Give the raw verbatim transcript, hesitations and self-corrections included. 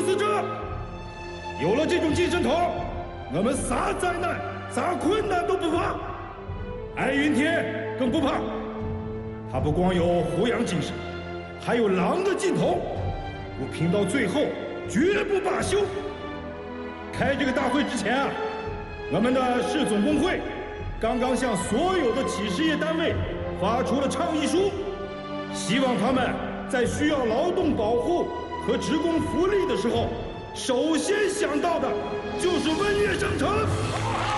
死者。有了这种精神头，我们啥灾难、啥困难都不怕。艾云天更不怕，他不光有虎阳精神，还有狼的劲头，我拼到最后绝不罢休。开这个大会之前啊，我们的市总工会刚刚向所有的企事业单位发出了倡议书，希望他们在需要劳动保护和职工福利的时候，首先想到的就是温悦商城。